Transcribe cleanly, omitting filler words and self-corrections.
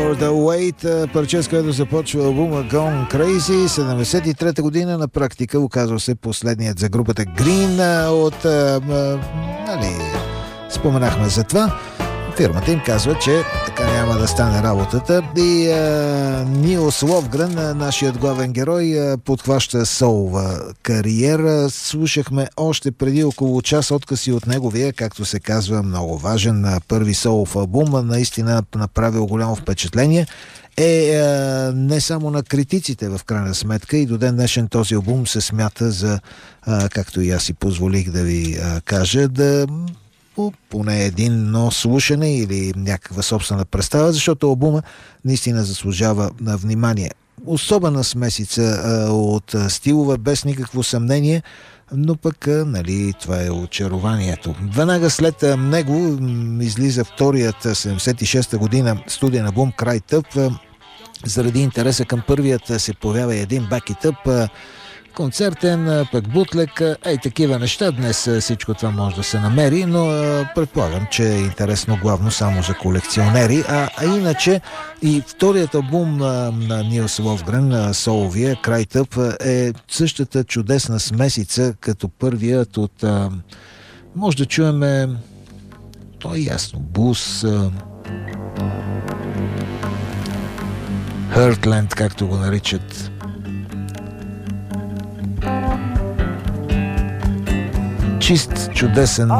You're the Weight, парче, с което започва албума Gone Crazy, 73-та година. На практика оказва се последният за групата Green от... споменахме за това. Фирмата им казва, че така няма да стане работата. И Нилс Ловгрен, нашият главен герой, подхваща солова кариера. Слушахме още преди около час откъси от неговия, както се казва, много важен първи солов албум. Наистина направил голямо впечатление. Не само на критиците в крайна сметка, и до ден днешен този албум се смята за, както и аз си позволих да ви кажа, да поне едно слушане или някаква собствена представа, защото албума наистина заслужава на внимание. Особена смесица от стилове, без никакво съмнение, но пък, това е очарованието. Веднага след него излиза вторият 76-та година студиен албум Край тъп. Заради интереса към първият се появява един Back It Up, концертен, пък бутлек, такива неща. Днес всичко това може да се намери, но предполагам, че е интересно главно само за колекционери. А иначе и вторият албум на Нилс Ловгрен, соловия, Край тъп, е същата чудесна смесица като първият от... може да чуеме... то е ясно. Блуз... Heartland, както го наричат. Чист, чудесен